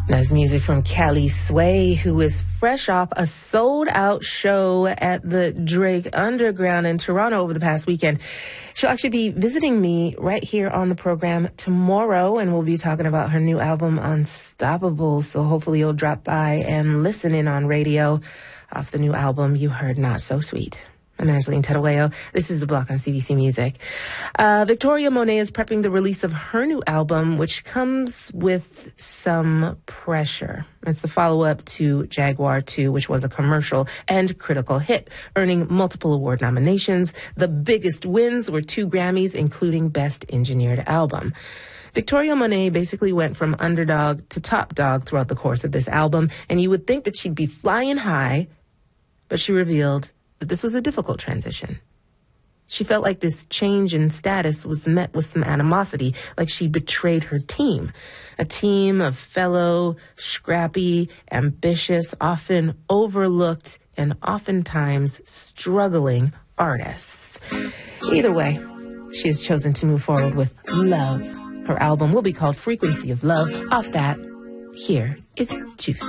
That's music from Kelly Sway, who is fresh off a sold-out show at the Drake Underground in Toronto over the past weekend. She'll actually be visiting me right here on the program tomorrow, and we'll be talking about her new album, Unstoppable. So hopefully you'll drop by and listen in on radio off the new album, You Heard Not So Sweet. I'm Angeline Tedaweo. This is The Block on CBC Music. Victoria Monet is prepping the release of her new album, which comes with some pressure. It's the follow-up to Jaguar 2, which was a commercial and critical hit, earning multiple award nominations. The biggest wins were 2 Grammys, including Best Engineered Album. Victoria Monet basically went from underdog to top dog throughout the course of this album, and you would think that she'd be flying high, but she revealed that this was a difficult transition. She felt like this change in status was met with some animosity, like she betrayed her team. A team of fellow, scrappy, ambitious, often overlooked, and oftentimes struggling artists. Either way, she has chosen to move forward with Love. Her album will be called Frequency of Love. Off that, here is Juice.